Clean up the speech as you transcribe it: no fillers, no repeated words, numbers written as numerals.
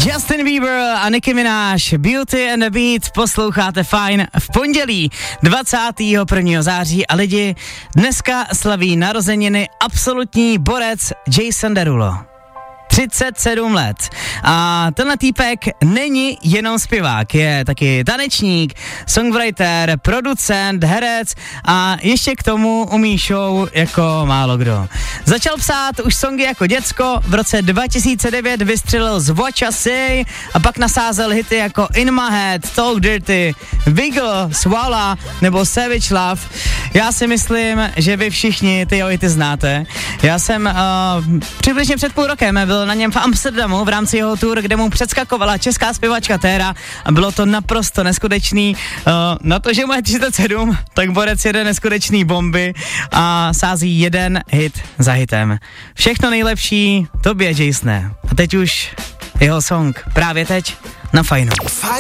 Justin Bieber a Nicki Minaj, Beauty and the Beat, posloucháte Fajn v pondělí 21. září a lidi, dneska slaví narozeniny absolutní borec Jason Derulo. 37 let. A tenhle týpek není jenom zpěvák, je taky tanečník, songwriter, producent, herec a ještě k tomu umí show jako málo kdo. Začal psát už songy jako děcko, v roce 2009 vystřelil z What You Say a pak nasázel hity jako In My Head, Talk Dirty, Wiggle, Swalla nebo Savage Love. Já si myslím, že vy všichni ty hity znáte. Já jsem přibližně před půl rokem byl na něm v Amsterdamu v rámci jeho tour, kde mu předskakovala česká zpěvačka Téra a bylo to naprosto neskutečný. Na to, že mu je 37, tak borec jede neskutečný bomby a sází jeden hit za hitem. Všechno nejlepší tobě, Jasone. A teď už jeho song právě teď na Fajnu.